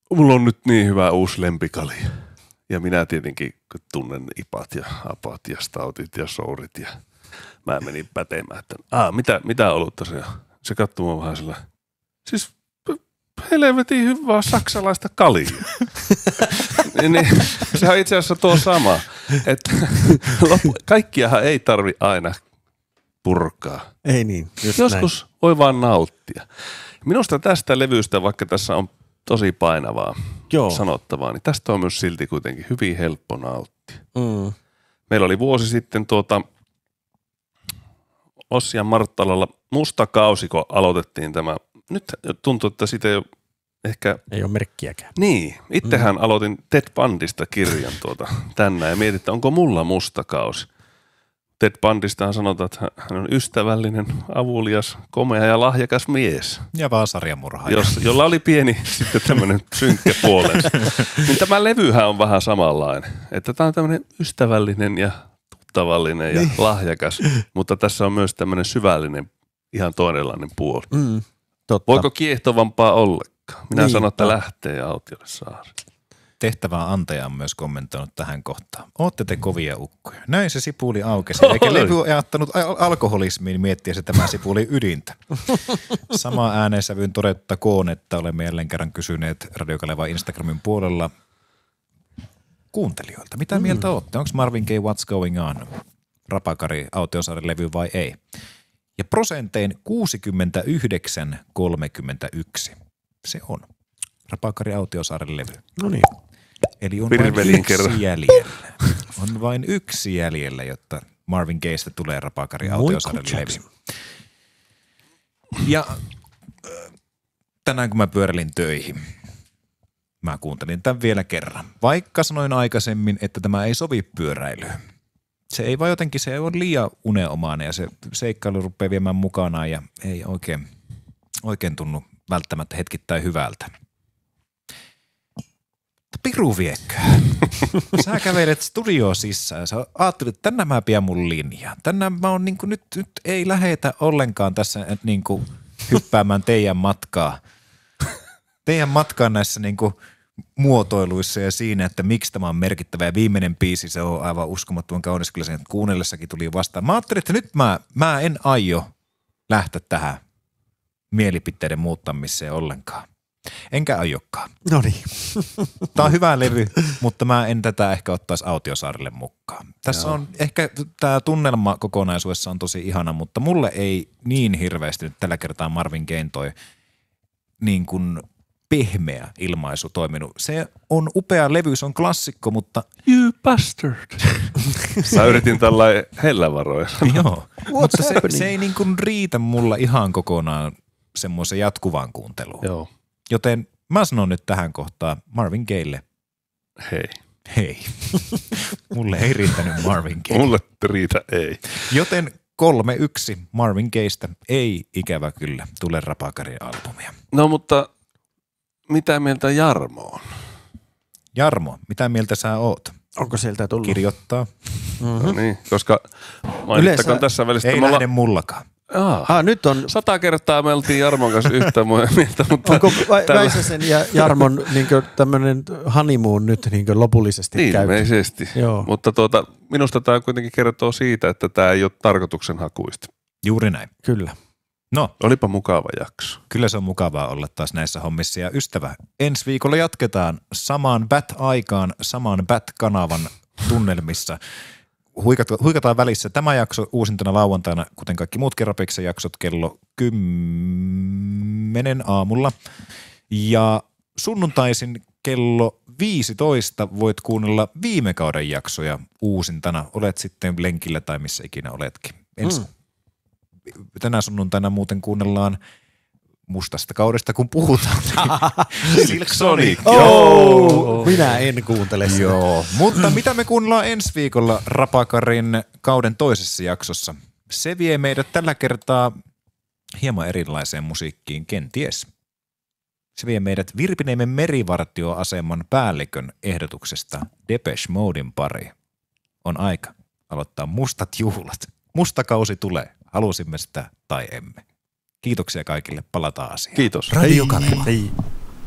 mulla on nyt niin hyvä uusi lempikali. Ja minä tietenkin tunnen ipat ja apat ja stoutit ja sourit ja mä menin pätemään, että mitä olutta se on? Se katsoi mua vähän sillä, siis helvetin hyvää saksalaista kaljaa. niin, sehän on itse asiassa tuo sama, että kaikkiahan ei tarvi aina purkaa. Ei niin. Joskus näin. Voi vaan nauttia. Minusta tästä levystä, vaikka tässä on tosi painavaa sanottavaa, niin tästä on myös silti kuitenkin hyvin helppo nauttia. Meillä oli vuosi sitten Ossi ja Marttalalla musta kausi, kun aloitettiin tämä. Nyt tuntuu, että siitä ei ole ehkä... Ei ole merkkiäkään. Niin. Itsehän aloitin Ted Bundista kirjan tänään ja mietin, että onko mulla musta kausi. Ted Bundistahan sanotaan, että hän on ystävällinen, avulias, komea ja lahjakas mies. Ja vaan sarjamurhaaja. Jolla oli pieni sitten tämmöinen synkkä puolensa. Niin tämä levyhän on vähän samanlainen. Että tämä on tämmöinen ystävällinen ja tuttavallinen ja lahjakas, mutta tässä on myös tämmöinen syvällinen, ihan toinenlainen puoli. Totta. Voiko kiehtovampaa ollenkaan? Minä sanon, että lähtee Autiolle saari. Tehtävää antaja on myös kommentoinut tähän kohtaan. Ootte te kovia ukkoja. Näin se sipuli aukesi, eikä levy ajattanut alkoholismiin miettiä tämä sipuli ydintä. Sama äänensävyyn todettakoon, että olemme jälleen kerran kysyneet Radio Kaleva Instagramin puolella kuuntelijoilta. Mitä mieltä ootte? Onko Marvin Gaye What's Going On Rapakari Autiosaaren levy vai ei? Ja prosentein 69-31 se on Rapakari Autiosaaren levy. No niin. Eli on vain yksi jäljellä. On vain yksi jäljellä, jotta Marvin Gayestä tulee Rapakari Autiosaaren levy. Ja tänään kun mä pyöräilin töihin, mä kuuntelin tämän vielä kerran. Vaikka sanoin aikaisemmin, että tämä ei sovi pyöräilyyn. Se ei vaan jotenkin, se on liian unenomainen ja se seikkailu rupeaa viemään mukanaan ja ei oikein tunnu välttämättä hetkittäin hyvältä. Piru viekköä. Sä kävelet studioon sisään. Sä ajattelit, että tänään mä pidän mun linjaa. Tänään mä oon niinku nyt ei lähetä ollenkaan tässä niinku hyppäämään teidän matkaa. Teidän matkaan näissä niinku muotoiluissa ja siinä, että miksi tämä on merkittävä. Ja viimeinen biisi, se on aivan uskomattoman kaunis. Kyllä sen kuunnellessakin tuli vastaan. Mä ajattelin, että nyt mä en aio lähteä tähän mielipiteiden muuttamiseen ollenkaan. Enkä aiokaan. No niin. Tämä on hyvä levy, mutta mä en tätä ehkä ottaisi Autiosaarelle mukaan. Tässä on ehkä tämä tunnelma kokonaisuudessa on tosi ihana, mutta mulle ei niin hirveästi nyt tällä kertaa Marvin Gayen toi niin kuin pehmeä ilmaisu toiminut. Se on upea levy, se on klassikko, mutta you bastard. Mä yritin tällainen hellävaroja. Joo, mutta se ei niin kuin riitä mulla ihan kokonaan semmoisen jatkuvaan kuunteluun. Joo. Joten mä sanon nyt tähän kohtaan Marvin Gayelle. Hei. Mulle ei riittänyt Marvin Gaye. Mulle riitä ei. Joten 3-1 Marvin Gayestä ei ikävä kyllä tule Rapakarin albumia. No mutta mitä mieltä Jarmo on? Jarmo, mitä mieltä sä oot? Onko sieltä tullut? Kirjoittaa. No niin, koska mainittakoon tässä välissä. Ei lähde mullakaan. Nyt on 100 kertaa me oltiin Jarmon kanssa yhtä mieltä, mutta... Onko Väisäsen ja Jarmon tämmöinen honeymoon nyt lopullisesti käyty? Ilmeisesti, mutta minusta tämä kuitenkin kertoo siitä, että tämä ei ole tarkoituksenhakuista. Juuri näin. Kyllä. No. Olipa mukava jakso. Kyllä se on mukavaa olla taas näissä hommissa. Ja ystävä, ensi viikolla jatketaan samaan BAT-aikaan, saman BAT-kanavan tunnelmissa. Huikataan välissä tämä jakso uusintana lauantaina, kuten kaikki muutkin Rapiksen jaksot, kello 10 aamulla. Ja sunnuntaisin kello 15 voit kuunnella viime kauden jaksoja uusintana. Olet sitten lenkillä tai missä ikinä oletkin. Tänä sunnuntaina muuten kuunnellaan mustasta kaudesta, kun puhutaan. Silk Sonic. Minä en kuuntele sitä. Joo, mutta mitä me kuunnellaan ensi viikolla Rapakarin kauden toisessa jaksossa? Se vie meidät tällä kertaa hieman erilaiseen musiikkiin, kenties. Se vie meidät Virpiniemen merivartioaseman päällikön ehdotuksesta Depeche Moden pari. On aika aloittaa mustat juhlat. Musta kausi tulee. Halusimme sitä tai emme. Kiitoksia kaikille. Palataan asiaan. Kiitos. Radio Kaleva. Hei.